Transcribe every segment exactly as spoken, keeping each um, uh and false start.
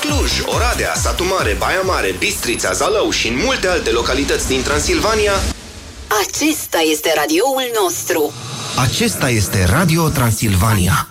Cluj, Oradea, Satu Mare, Baia Mare, Bistrița, Zalău și în multe alte localități din Transilvania. Acesta este radioul nostru. Acesta este Radio Transilvania.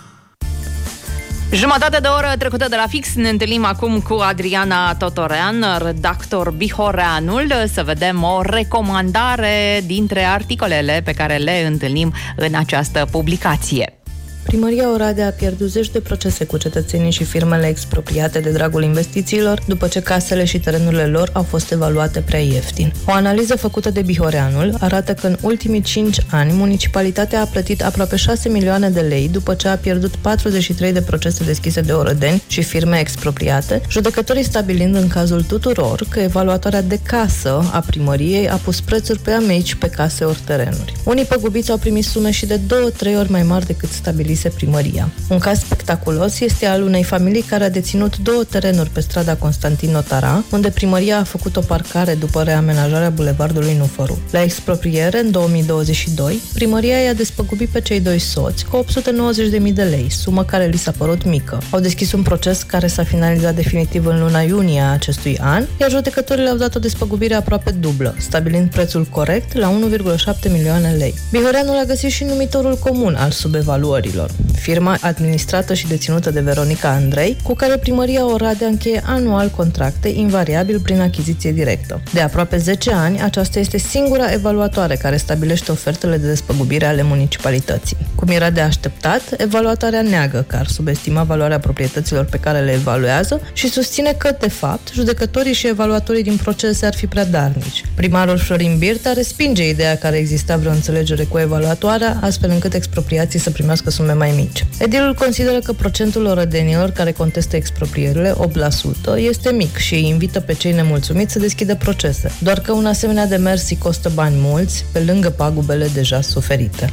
Jumătate de oră trecută de la fix, ne întâlnim acum cu Adriana Totorean, redactor Bihoreanul, să vedem o recomandare dintre articolele pe care le întâlnim în această publicație. Primăria Oradea a pierdut zeci de procese cu cetățenii și firmele expropriate de dragul investițiilor, după ce casele și terenurile lor au fost evaluate prea ieftin. O analiză făcută de Bihoreanul arată că în ultimii cinci ani municipalitatea a plătit aproape șase milioane de lei după ce a pierdut patruzeci și trei de procese deschise de orădeni și firme expropriate, judecătorii stabilind în cazul tuturor că evaluatoarea de casă a primăriei a pus prețuri prea mici pe case ori terenuri. Unii păgubiți au primit sume și de două-trei ori mai mari decât stabilise primăria. Un caz spectaculos este al unei familii care a deținut două terenuri pe strada Constantin Notara, unde primăria a făcut o parcare după reamenajarea bulevardului Nufăru. La expropriere, în două mii douăzeci și doi, primăria i-a despăgubit pe cei doi soți cu opt sute nouăzeci de mii de lei, sumă care li s-a părut mică. Au deschis un proces care s-a finalizat definitiv în luna iunie a acestui an, iar judecătorii le-au dat o despăgubire aproape dublă, stabilind prețul corect la unu virgulă șapte milioane lei. Bihoreanul a găsit și numitorul comun al subevaluărilor. Firma administrată și deținută de Veronica Andrei, cu care primăria Oradea încheie anual contracte, invariabil prin achiziție directă. De aproape zece ani, aceasta este singura evaluatoare care stabilește ofertele de despăgubire ale municipalității. Cum era de așteptat, evaluatoarea neagă că ar subestima valoarea proprietăților pe care le evaluează și susține că, de fapt, judecătorii și evaluatorii din procese ar fi prea darnici. Primarul Florin Birta respinge ideea că ar exista vreo înțelegere cu evaluatoarea, astfel încât expropriații să primească sume mai mici. Edilul consideră că procentul orădenilor care contestă exproprierile, opt la sută, este mic și îi invită pe cei nemulțumiți să deschidă procese, doar că un asemenea demers îi costă bani mulți, pe lângă pagubele deja suferite.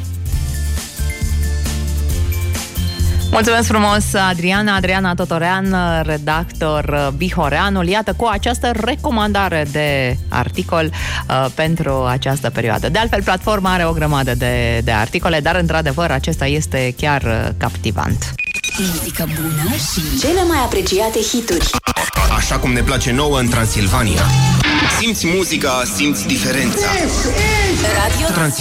Mulțumesc frumos, Adriana. Adriana Totorean, redactor Bihoreanul. Iată, cu această recomandare de articol uh, pentru această perioadă. De altfel, platforma are o grămadă de, de articole, dar, într-adevăr, acesta este chiar uh, captivant. Muzică bună și cele mai apreciate hituri. Așa cum ne place nouă în Transilvania. Simți muzica, simți diferența. Radio